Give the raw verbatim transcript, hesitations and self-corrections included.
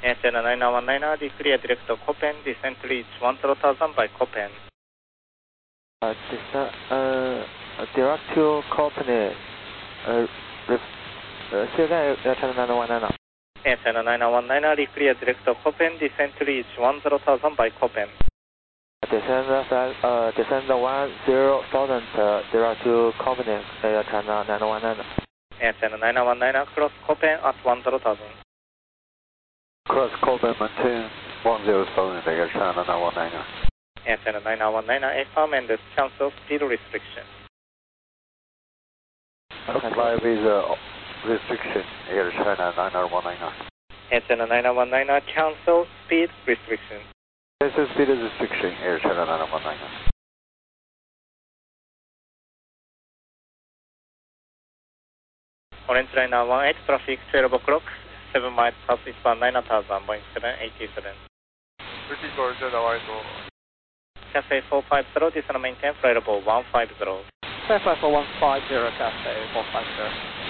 Antenna nine nine one nine, declear direct Copen, descent reach one zero thousand by Copen. Uh, descent, uh, direct to Copen, uh, uh, say again, Antenna nine nine one nine. Antenna nine nine one nine, declear direct Copen, descent reach one zero thousand by Copen. Descend, uh, descend one zero thousand, uh, direct to Copen, Antenna nine nine one nine. Antenna nine nine one nine, cross Copen at one zero thousand. Cross Copen, maintain one zero thousand, Antenna nine nine one nine. Antenna nine nine one nine, affirm and cancel speed restriction. Comply with uh, restriction, Air China nine nine one nine. Antenna nine nine one nine, cancel speed restriction. Cancel speed restriction, Air China nine nine one nine. Orange line nine one eight, traffic twelve o'clock, seven miles southeast bound nine thousand, Boeing seven eighty-seven. British Georgia, Hawaii. Cathay four five zero, descend maintain flight level one five zero. Cathay four one five zero, Cathay four five zero.